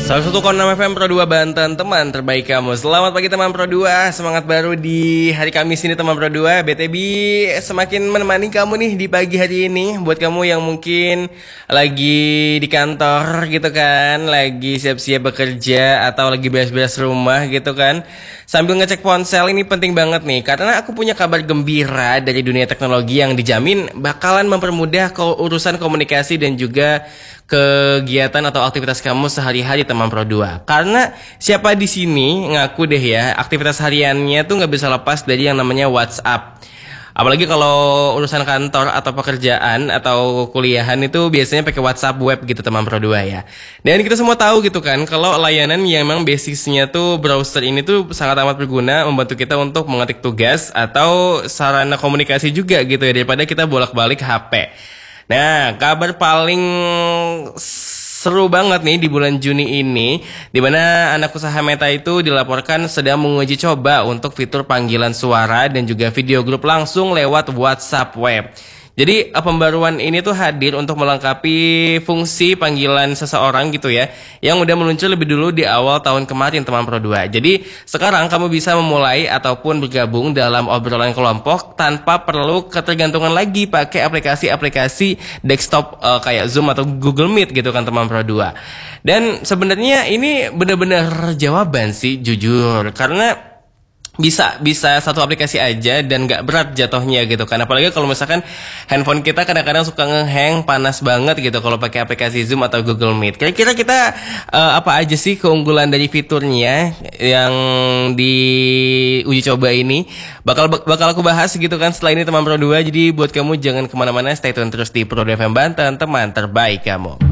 101,6 FM Pro 2 Banten, teman terbaik kamu. Selamat pagi teman Pro 2, semangat baru di hari Kamis ini teman Pro 2. BTB semakin menemani kamu nih di pagi hari ini. Buat kamu yang mungkin lagi di kantor gitu kan, lagi siap-siap bekerja atau lagi beres-beres rumah gitu kan, sambil ngecek ponsel, ini penting banget nih. Karena aku punya kabar gembira dari dunia teknologi yang dijamin bakalan mempermudah urusan komunikasi dan juga kegiatan atau aktivitas kamu sehari-hari teman Pro 2. Karena siapa di sini ngaku deh ya, aktivitas hariannya tuh nggak bisa lepas dari yang namanya WhatsApp. Apalagi kalau urusan kantor atau pekerjaan atau kuliahan itu biasanya pakai WhatsApp web gitu teman Pro 2 ya. Dan kita semua tahu gitu kan, kalau layanan yang memang basisnya tuh browser ini tuh sangat amat berguna membantu kita untuk mengetik tugas atau sarana komunikasi juga gitu ya, daripada kita bolak-balik HP. Nah, kabar paling seru banget nih di bulan Juni ini, di mana anak usaha Meta itu dilaporkan sedang menguji coba untuk fitur panggilan suara dan juga video grup langsung lewat WhatsApp web. Jadi pembaruan ini tuh hadir untuk melengkapi fungsi panggilan seseorang gitu ya, yang udah meluncur lebih dulu di awal tahun kemarin teman Pro 2. Jadi sekarang kamu bisa memulai ataupun bergabung dalam obrolan kelompok tanpa perlu ketergantungan lagi pakai aplikasi-aplikasi desktop kayak Zoom atau Google Meet gitu kan teman Pro 2. Dan sebenarnya ini benar-benar jawaban sih jujur, karena bisa satu aplikasi aja dan gak berat jatuhnya gitu kan. Apalagi kalau misalkan handphone kita kadang-kadang suka ngehang, panas banget gitu kalau pakai aplikasi Zoom atau Google Meet. Kira-kira kita apa aja sih keunggulan dari fiturnya yang di uji coba ini? Bakal aku bahas gitu kan setelah ini teman Pro 2. Jadi buat kamu jangan kemana-mana, stay tune terus di Pro 2 FM Banten, teman terbaik kamu.